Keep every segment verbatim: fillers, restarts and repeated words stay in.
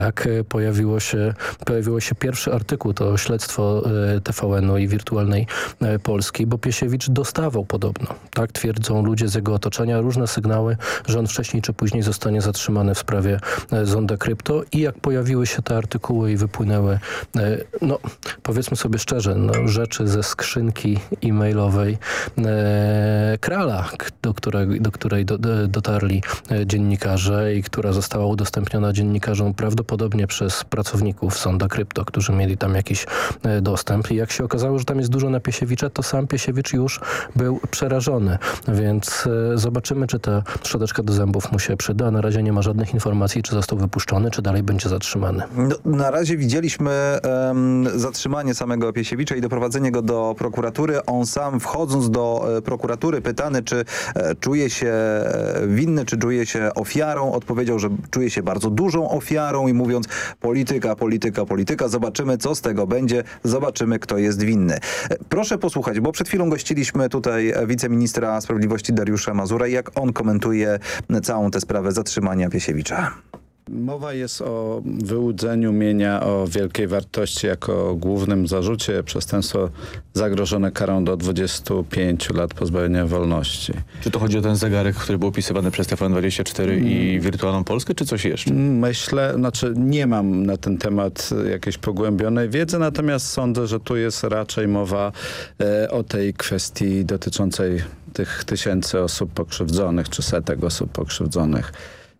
Jak pojawiło się, pojawiło się pierwszy artykuł, to śledztwo T V N-u i Wirtualnej Polski, bo Piesiewicz dostawał podobno, tak twierdzą ludzie z jego otoczenia, różne sygnały, że on wcześniej czy później zostanie zatrzymany w sprawie Zonda Krypto i jak pojawiły się te artykuły i wypłynęły, no powiedzmy sobie szczerze, no, rzeczy ze skrzynki e-mailowej e, Krala, do której, do której do, do, dotarli dziennikarze i która została udostępniona dziennikarzom prawdopodobnie Podobnie przez pracowników Zonda Krypto, którzy mieli tam jakiś e, dostęp. I jak się okazało, że tam jest dużo na Piesiewicza, to sam Piesiewicz już był przerażony. Więc e, zobaczymy, czy ta szczoteczka do zębów mu się przyda. Na razie nie ma żadnych informacji, czy został wypuszczony, czy dalej będzie zatrzymany. No, na razie widzieliśmy um, zatrzymanie samego Piesiewicza i doprowadzenie go do prokuratury. On sam, wchodząc do e, prokuratury, pytany, czy e, czuje się e, winny, czy czuje się ofiarą, odpowiedział, że czuje się bardzo dużą ofiarą i mówiąc polityka, polityka, polityka, zobaczymy co z tego będzie, zobaczymy kto jest winny. Proszę posłuchać, bo przed chwilą gościliśmy tutaj wiceministra sprawiedliwości Dariusza Mazura, jak on komentuje całą tę sprawę zatrzymania Piesiewicza. Mowa jest o wyłudzeniu mienia o wielkiej wartości jako głównym zarzucie. Przestępstwo zagrożone karą do dwudziestu pięciu lat pozbawienia wolności. Czy to chodzi o ten zegarek, który był opisywany przez T V N dwadzieścia cztery hmm. i Wirtualną Polskę, czy coś jeszcze? Myślę, znaczy nie mam na ten temat jakiejś pogłębionej wiedzy, natomiast sądzę, że tu jest raczej mowa e, o tej kwestii dotyczącej tych tysięcy osób pokrzywdzonych, czy setek osób pokrzywdzonych.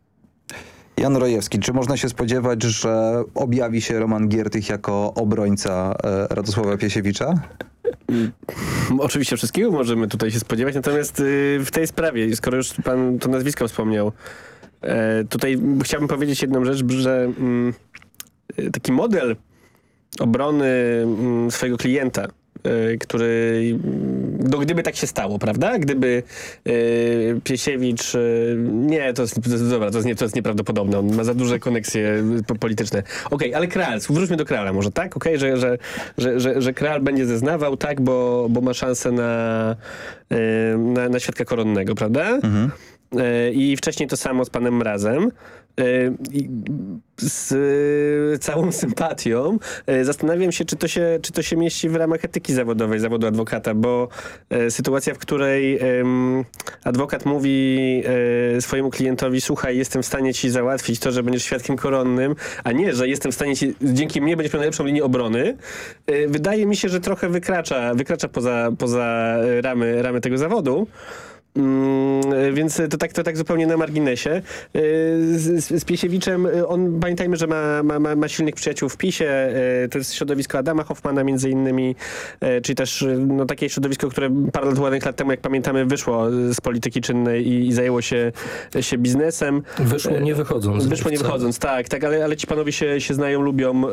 Jan Rojewski, czy można się spodziewać, że objawi się Roman Giertych jako obrońca e, Radosława Piesiewicza? Oczywiście wszystkiego możemy tutaj się spodziewać, natomiast y, w tej sprawie, skoro już pan to nazwisko wspomniał, e, tutaj chciałbym powiedzieć jedną rzecz, że y, taki model obrony y, swojego klienta, y, który, no gdyby tak się stało, prawda? Gdyby y, Piesiewicz, y, nie, to jest, to jest, dobra, to jest, nie, to jest nieprawdopodobne, on ma za duże koneksje polityczne. Okej, okay, ale Kral, wróćmy do Krala może, tak? Okej, okay, że, że, że, że, że Kral będzie zeznawał, tak, bo, bo ma szansę na, y, na, na świadka koronnego, prawda? Mhm. Y, I wcześniej to samo z panem Mrazem. Z całą sympatią zastanawiam się, czy to się, czy to się mieści w ramach etyki zawodowej, zawodu adwokata, bo sytuacja, w której adwokat mówi swojemu klientowi, słuchaj, jestem w stanie ci załatwić to, że będziesz świadkiem koronnym, a nie, że jestem w stanie ci, dzięki mnie będziesz miał najlepszą linię obrony, wydaje mi się, że trochę wykracza, wykracza poza, poza ramy, ramy tego zawodu. Mm, więc to tak, to tak zupełnie na marginesie. Z, z Piesiewiczem, on pamiętajmy, że ma, ma, ma silnych przyjaciół w PiSie, to jest środowisko Adama Hoffmana między innymi, czyli też no, takie środowisko, które parę lat, ładnych lat temu, jak pamiętamy, wyszło z polityki czynnej i, i zajęło się, się biznesem. Wyszło nie wychodząc. Wyszło nie wychodząc, tak, tak, ale, ale ci panowie się, się znają, lubią,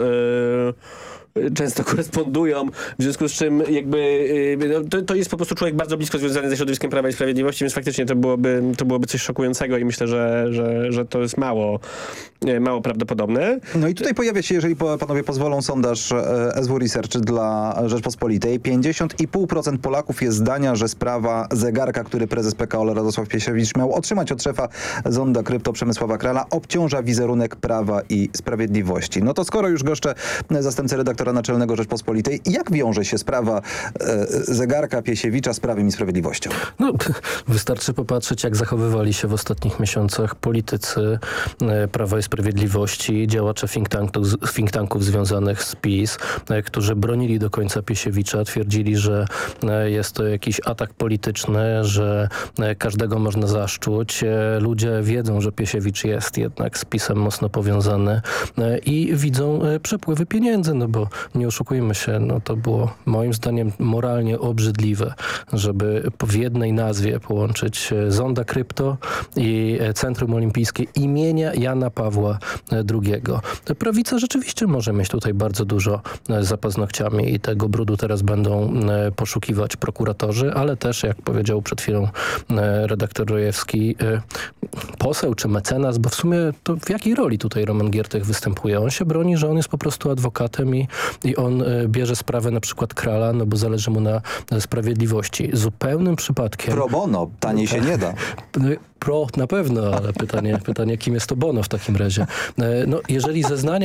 yy, często korespondują, w związku z czym jakby yy, no, to, to jest po prostu człowiek bardzo blisko związany ze środowiskiem Prawa i Sprawiedliwości, więc faktycznie to byłoby, to byłoby coś szokującego i myślę, że, że, że to jest mało, mało prawdopodobne. No i tutaj pojawia się, jeżeli panowie pozwolą, sondaż S W Research dla Rzeczpospolitej. pięćdziesiąt i pół procent Polaków jest zdania, że sprawa zegarka, który prezes P K O Radosław Piesiewicz miał otrzymać od szefa Zonda Krypto Przemysława Krala, obciąża wizerunek Prawa i Sprawiedliwości. No to skoro już goszczę zastępcę redaktora naczelnego Rzeczpospolitej, jak wiąże się sprawa e, zegarka Piesiewicza z Prawem i Sprawiedliwością? No, wystarczy popatrzeć, jak zachowywali się w ostatnich miesiącach politycy e, Prawa i Sprawiedliwości, działacze think tanków, think tanków związanych z PiS, e, którzy bronili do końca Piesiewicza, twierdzili, że e, jest to jakiś atak polityczny, że e, każdego można zaszczuć. E, ludzie wiedzą, że Piesiewicz jest jednak z PiS-em mocno powiązany e, i widzą e, przepływy pieniędzy, no bo nie oszukujmy się, no to było moim zdaniem moralnie obrzydliwe, żeby w jednej nazwie połączyć Zonda Krypto i Centrum Olimpijskie imienia Jana Pawła drugiego. Prawica rzeczywiście może mieć tutaj bardzo dużo za paznokciami i tego brudu teraz będą poszukiwać prokuratorzy, ale też, jak powiedział przed chwilą redaktor Rojewski, poseł czy mecenas, bo w sumie to w jakiej roli tutaj Roman Giertych występuje? On się broni, że on jest po prostu adwokatem i, i on bierze sprawę na przykład Krala, no bo zależy mu na sprawiedliwości. Zupełnym przypadkiem... Pro bono, taniej się nie da. Pro na pewno, ale pytanie, pytanie kim jest to bono w takim razie. No, jeżeli zeznania